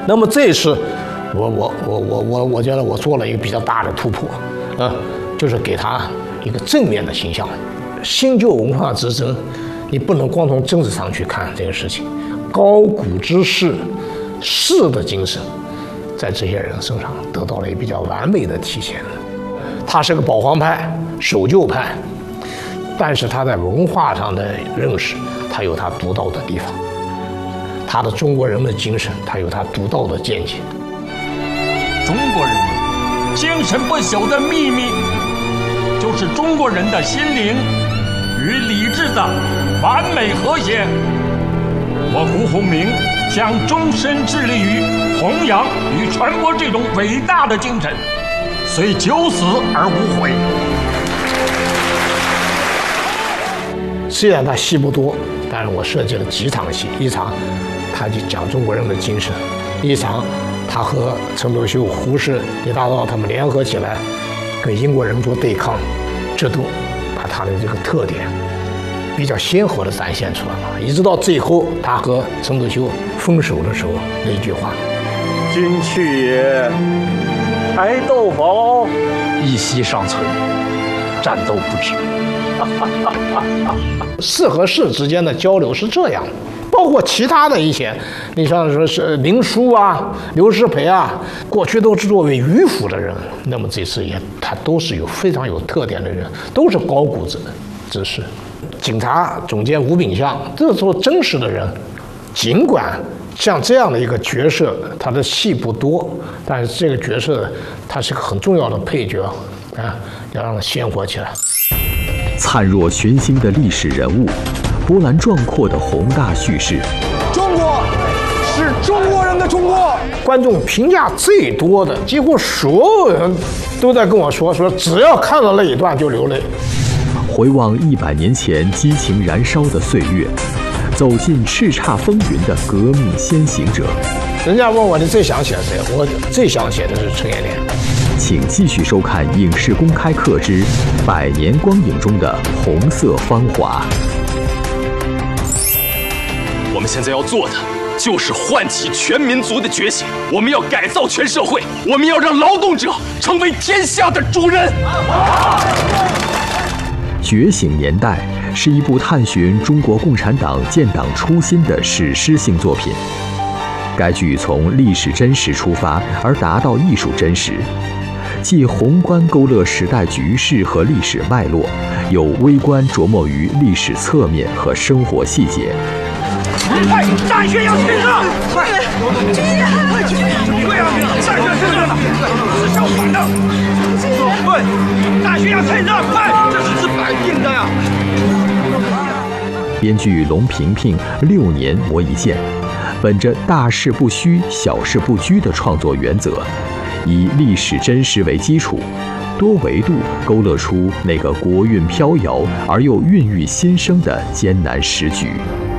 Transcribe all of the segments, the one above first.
那么这一次，我觉得我做了一个比较大的突破，就是给他一个正面的形象。新旧文化之争，你不能光从政治上去看这个事情，高古之士，士的精神，在这些人身上得到了一个比较完美的体现。他是个保皇派、守旧派，但是他在文化上的认识，他有他独到的地方。他的中国人的精神，他有他独到的见解。 中国人精神不朽的秘密，就是中国人的心灵与理智的完美和谐。我胡鸿铭将终身致力于弘扬与传播这种伟大的精神，虽九死而无悔。 虽然他戏不多，但是我设计了几场戏，一场他就讲中国人的精神，一场他和陈独秀、胡适、李大钊他们联合起来跟英国人做对抗，这都把他的这个特点比较鲜活地展现出来了。一直到最后他和陈独秀分手的时候那句话：“ 君去也，爱斗宝， 一息尚存，战斗不止。” 士和士之间的交流是这样的，包括其他的一些，你像说是林殊啊、刘师培啊，过去都是作为迂腐的人，那么这次他都是有非常有特点的人，都是高古之士。警察总监吴炳相，这时候真实的人，尽管像这样的一个角色，他的戏不多，但是这个角色他是个很重要的配角啊，要让他鲜活起来。 灿若群星的历史人物，波澜壮阔的宏大叙事。 中国是中国人的中国。 观众评价最多的，几乎所有人都在跟我说，只要看到那一段就流泪。 回望100年前激情燃烧的岁月，走进叱咤风云的革命先行者。 人家问我你最想写谁，我最想写的是陈延年。 请继续收看《影视公开课之100年光影中的红色芳华》。 我们现在要做的就是唤起全民族的觉醒，我们要改造全社会，我们要让劳动者成为天下的主人。 觉醒年代是一部探寻中国共产党建党初心的史诗性作品。该剧从历史真实出发，而达到艺术真实，既宏观勾勒时代局势和历史脉络，又微观琢磨于历史侧面和生活细节。 快，大学要趁热！快，军人，对啊，大学趁热了，是相反的。对，大学要趁热，快，这是摆定的呀。 编剧龙平平6年磨一剑，本着大事不虚、小事不拘的创作原则，以历史真实为基础，多维度勾勒出那个国运飘摇而又孕育新生的艰难时局。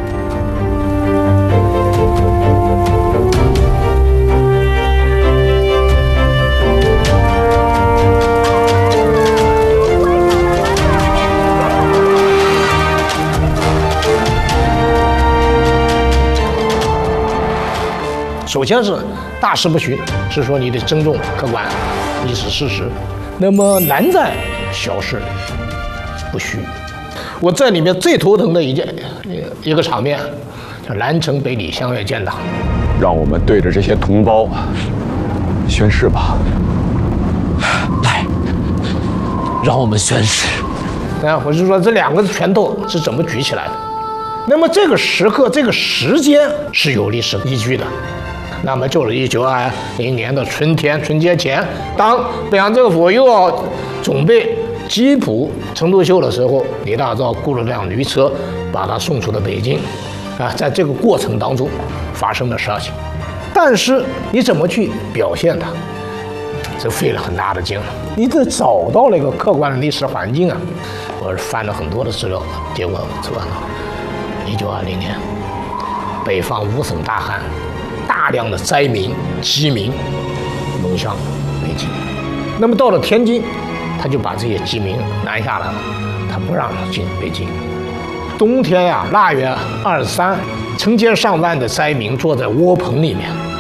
首先是大事不虚，是说你得尊重客观历史事实。那么难在小事不虚。我在里面最头疼的一个场面，叫南城北李相约建党。 让我们对着这些同胞宣誓吧。 来，让我们宣誓。 我是说这2个拳头是怎么举起来的？那么这个时刻、这个时间是有历史依据的。那么就是1920年的春节前，当北洋政府又要准备缉捕陈独秀的时候，李大钊雇了辆驴车把他送出了北京。在这个过程当中发生的事情，但是你怎么去表现它，这费了很大的劲。你得找到那个客观的历史环境啊。我翻了很多的资料，结果出来了1920年，北方5省大旱。大量的灾民、饥民涌向北京，那么到了天津，他就把这些饥民拦下来了，他不让进北京。冬天呀，腊月23，成千上万的灾民坐在窝棚里面，